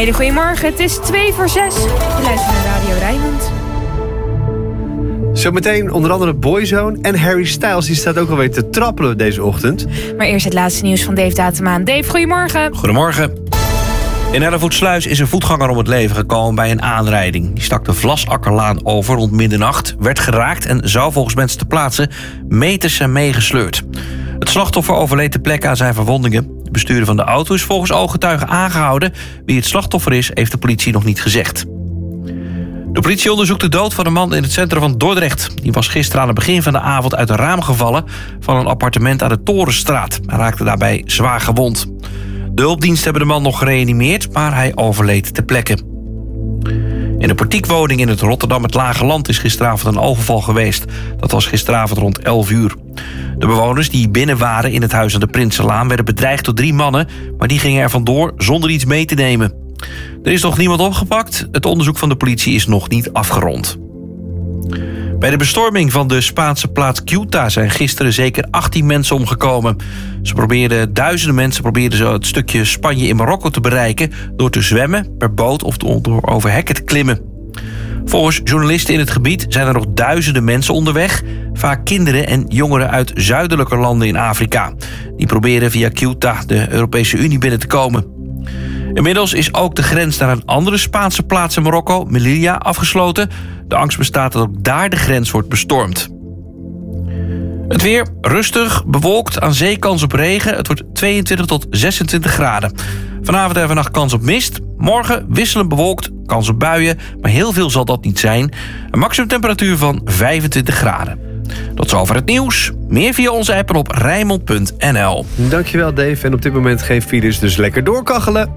hele goedemorgen, het is 5:02. Je luistert naar Radio Rijnmond. Zometeen onder andere Boyzone en Harry Styles. Die staat ook alweer te trappelen deze ochtend. Maar eerst het laatste nieuws van Dave Datemaan. Dave, goedemorgen. Goedemorgen. In Hellevoetsluis is een voetganger om het leven gekomen bij een aanrijding. Die stak de Vlasakkerlaan over rond middernacht, werd geraakt en zou volgens mensen ter plaatse meters zijn meegesleurd. Het slachtoffer overleed ter plekke aan zijn verwondingen. De bestuurder van de auto is volgens ooggetuigen aangehouden. Wie het slachtoffer is, heeft de politie nog niet gezegd. De politie onderzoekt de dood van een man in het centrum van Dordrecht. Die was gisteren aan het begin van de avond uit een raam gevallen van een appartement aan de Torenstraat. Hij raakte daarbij zwaar gewond. De hulpdiensten hebben de man nog gereanimeerd, maar hij overleed ter plekke. In een portiekwoning in het Rotterdam het Lage Land is gisteravond een overval geweest. Dat was gisteravond rond 11 uur. De bewoners die binnen waren in het huis aan de Prinsenlaan werden bedreigd door 3 mannen, maar die gingen er vandoor zonder iets mee te nemen. Er is nog niemand opgepakt. Het onderzoek van de politie is nog niet afgerond. Bij de bestorming van de Spaanse plaats Ceuta zijn gisteren zeker 18 mensen omgekomen. Duizenden mensen probeerden zo het stukje Spanje in Marokko te bereiken door te zwemmen, per boot of door over hekken te klimmen. Volgens journalisten in het gebied zijn er nog duizenden mensen onderweg, vaak kinderen en jongeren uit zuidelijke landen in Afrika. Die proberen via Ceuta de Europese Unie binnen te komen. Inmiddels is ook de grens naar een andere Spaanse plaats in Marokko, Melilla, afgesloten. De angst bestaat dat ook daar de grens wordt bestormd. Het weer rustig, bewolkt, aan zee kans op regen. Het wordt 22 tot 26 graden. Vanavond en vannacht kans op mist. Morgen wisselend bewolkt, kans op buien, maar heel veel zal dat niet zijn. Een maximumtemperatuur van 25 graden. Tot zover het nieuws. Meer via onze app en op Rijnmond.nl. Dankjewel Dave. En op dit moment geen files, dus lekker doorkachelen.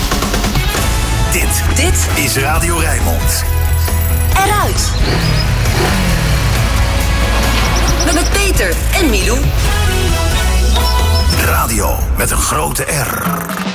Dit is Radio Rijnmond. Eruit. Met Peter en Milou. Radio met een grote R.